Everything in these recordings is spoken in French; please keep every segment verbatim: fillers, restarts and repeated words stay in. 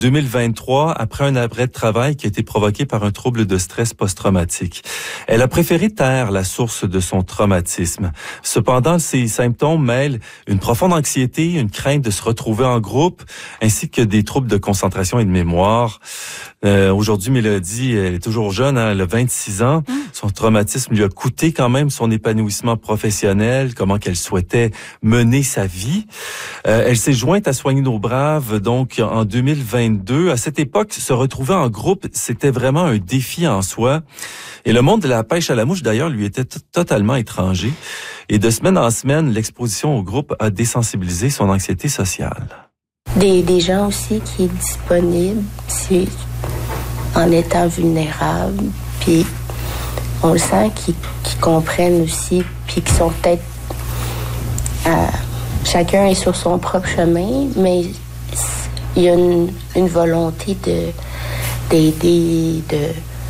deux mille vingt-trois, après un arrêt de travail qui a été provoqué par un trouble de stress post-traumatique. Elle a préféré taire la source de son traumatisme. Cependant, ces symptômes mêlent une profonde anxiété, une crainte de se retrouver en groupe, ainsi que des troubles de concentration et de mémoire. Euh, aujourd'hui, Mélodie, elle est toujours jeune, hein, elle a vingt-six ans. Son traumatisme lui a coûté quand même son épanouissement professionnel, comment qu'elle souhaitait mener sa vie. Euh, elle s'est jointe à Soigner nos braves, donc en deux mille vingt-deux. À cette époque, se retrouver en groupe, c'était vraiment un défi en soi. Et le monde de la pêche à la mouche, d'ailleurs, lui était t- totalement étranger. Et de semaine en semaine, l'exposition au groupe a désensibilisé son anxiété sociale. Des, des gens aussi qui est disponible, c'est en étant vulnérable, puis on le sent qu'ils, qu'ils comprennent aussi, puis qu'ils sont peut-être... Euh, chacun est sur son propre chemin, mais il y a une, une volonté de, d'aider, de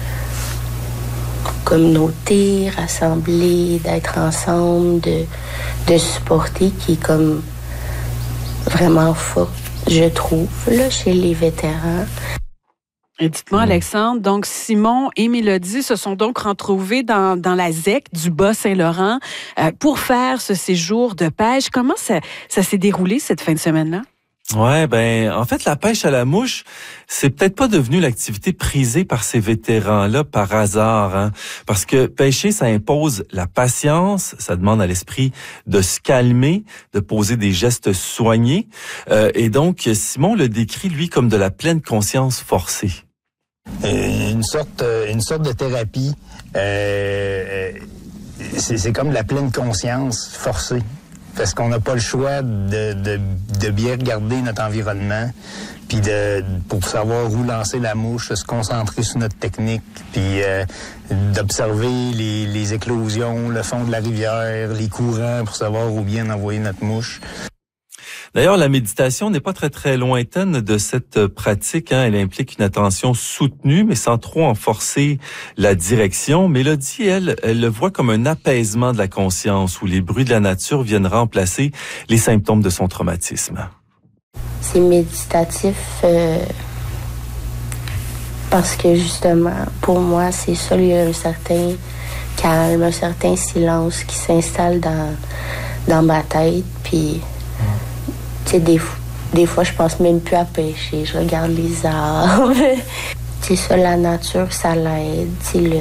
communauté, rassembler, d'être ensemble, de, de supporter, qui est comme vraiment forte, je trouve, là, chez les vétérans. Et dites-moi, Alexandre, donc Simon et Mélodie se sont donc retrouvés dans, dans la zec du Bas-Saint-Laurent euh, pour faire ce séjour de pêche. Comment ça, ça s'est déroulé cette fin de semaine-là? Ouais, ben, en fait, la pêche à la mouche, c'est peut-être pas devenu l'activité prisée par ces vétérans-là par hasard, hein. Parce que pêcher, ça impose la patience, ça demande à l'esprit de se calmer, de poser des gestes soignés. Euh, et donc, Simon le décrit, lui, comme de la pleine conscience forcée. Une sorte, une sorte de thérapie. Euh, c'est, c'est comme la pleine conscience forcée. Parce qu'on n'a pas le choix de, de, de bien regarder notre environnement, puis de pour savoir où lancer la mouche, de se concentrer sur notre technique, puis euh, d'observer les, les éclosions, le fond de la rivière, les courants, pour savoir où bien envoyer notre mouche. D'ailleurs, la méditation n'est pas très, très lointaine de cette pratique, hein. Elle implique une attention soutenue, mais sans trop en forcer la direction. Mélodie, elle, elle le voit comme un apaisement de la conscience où les bruits de la nature viennent remplacer les symptômes de son traumatisme. C'est méditatif euh, parce que, justement, pour moi, c'est ça, il y a un certain calme, un certain silence qui s'installe dans, dans ma tête, puis... Tu sais, des, des fois, je pense même plus à pêcher. Je regarde les arbres. Tu sais, ça, la nature, ça l'aide. Tu sais, le,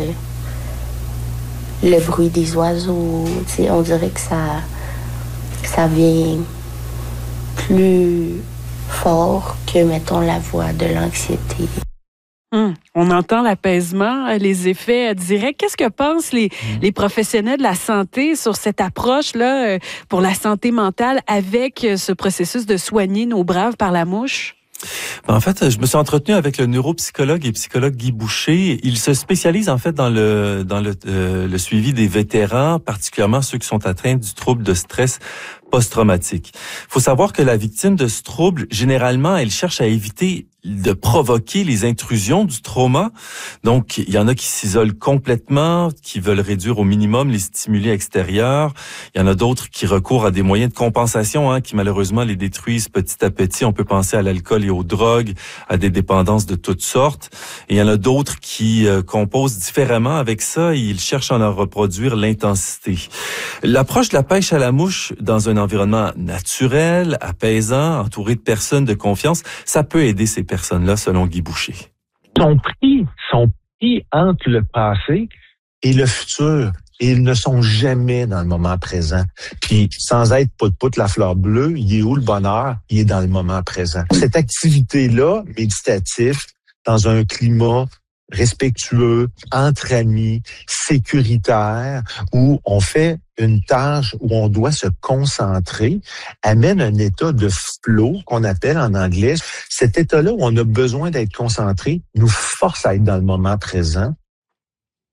le bruit des oiseaux. Tu sais, on dirait que ça, ça vient plus fort que, mettons, la voix de l'anxiété. Hum, on entend l'apaisement, les effets directs. Qu'est-ce que pensent les, mmh. les professionnels de la santé sur cette approche-là pour la santé mentale avec ce processus de soigner nos braves par la mouche? En fait, je me suis entretenu avec le neuropsychologue et psychologue Guy Boucher. Il se spécialise en fait dans le dans le, euh, le suivi des vétérans, particulièrement ceux qui sont atteints du trouble de stress post-traumatique. Il faut savoir que la victime de ce trouble, généralement, elle cherche à éviter de provoquer les intrusions du trauma. Donc, il y en a qui s'isolent complètement, qui veulent réduire au minimum les stimuli extérieurs. Il y en a d'autres qui recourent à des moyens de compensation, hein, qui malheureusement les détruisent petit à petit. On peut penser à l'alcool et aux drogues, à des dépendances de toutes sortes. Et il y en a d'autres qui euh, composent différemment avec ça et ils cherchent à en reproduire l'intensité. L'approche de la pêche à la mouche dans un environnement naturel, apaisant, entouré de personnes de confiance, ça peut aider ces personnes-là, selon Guy Boucher. Sont pris, sont pris entre le passé et le futur. Et ils ne sont jamais dans le moment présent. Puis, sans être pout-pout la fleur bleue, il est où le bonheur? Il est dans le moment présent. Cette activité-là, méditative, dans un climat respectueux, entre amis, sécuritaire, où on fait une tâche où on doit se concentrer, amène un état de flow qu'on appelle en anglais. Cet état-là où on a besoin d'être concentré nous force à être dans le moment présent.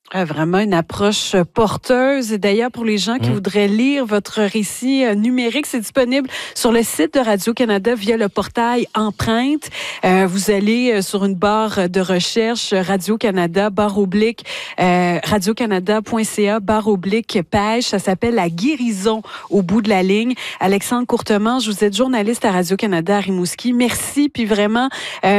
Ah, vraiment une approche porteuse. Et d'ailleurs, pour les gens qui mmh. voudraient lire votre récit numérique, c'est disponible sur le site de Radio-Canada via le portail Empreinte. Euh, vous allez sur une barre de recherche Radio-Canada, barre oblique, euh, radiocanada.ca, barre oblique, page. Ça s'appelle La guérison au bout de la ligne. Alexandre Courtemanche, vous êtes journaliste à Radio-Canada à Rimouski. Merci. Puis vraiment, euh,